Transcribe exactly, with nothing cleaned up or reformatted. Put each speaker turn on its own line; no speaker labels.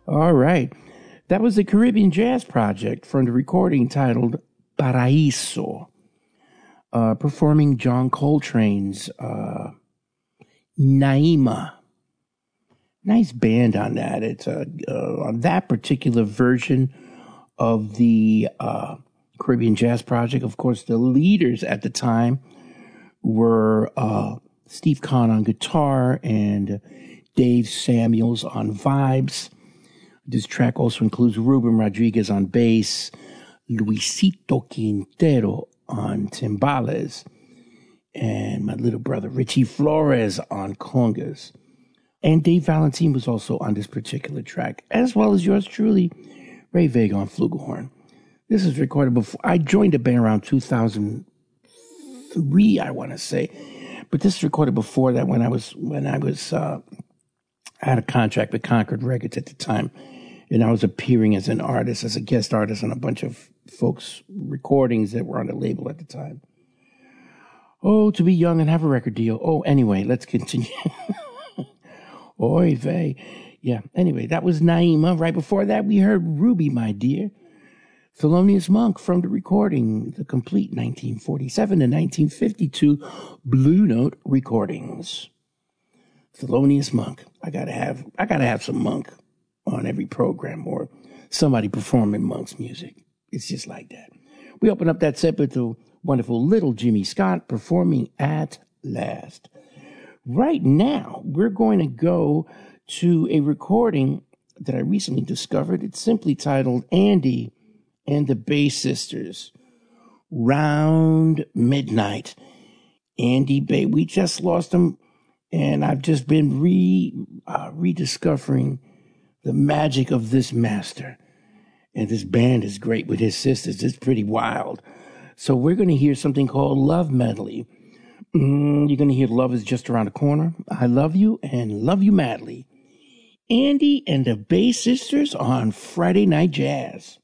All right. That was the Caribbean Jazz Project from the recording titled Paraíso, uh, performing John Coltrane's uh, Naima. Nice band on that. It's uh, uh, on that particular version of the uh, Caribbean Jazz Project. Of course, the leaders at the time were uh, Steve Kahn on guitar and Dave Samuels on vibes. This track also includes Ruben Rodriguez on bass, Luisito Quintero on timbales, and my little brother Richie Flores on congas. And Dave Valentine was also on this particular track, as well as yours truly, Ray Vega on flugelhorn. This is recorded before I joined the band around two thousand three, I want to say, but this is recorded before that when I was when I was uh, I had a contract with Concord Records at the time, and I was appearing as an artist, as a guest artist on a bunch of folks' recordings that were on the label at the time. Oh, to be young and have a record deal. Oh, anyway, let's continue. Oy vey. Yeah, anyway, that was Naima. Right before that, we heard Ruby, My Dear. Thelonious Monk from the recording, the complete nineteen forty-seven to nineteen fifty-two Blue Note recordings. Thelonious Monk. I gotta have, I gotta have some Monk on every program or somebody performing Monk's music. It's just like that. We open up that set with the wonderful little Jimmy Scott performing At Last. Right now, we're going to go to a recording that I recently discovered. It's simply titled Andy and the Bass Sisters, Round Midnight. Andy Bay, we just lost him, and I've just been re uh, rediscovering the magic of this master. And this band is great with his sisters. It's pretty wild. So we're going to hear something called Love Medley. Mm, you're going to hear Love is Just Around the Corner, I Love You, and Love You Madly. Andy and the Bass Sisters on Friday Night Jazz.